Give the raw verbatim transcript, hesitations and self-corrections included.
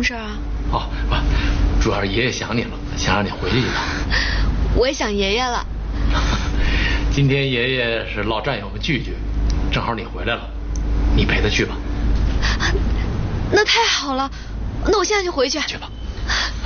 么事儿啊？ 哦，不，主要是爷爷想你了，想让你回去一趟。 我也想爷爷了。 今天爷爷是老战友们聚聚，正好你回来了，你陪他去吧。 那太好了，那我现在就回去。 去吧。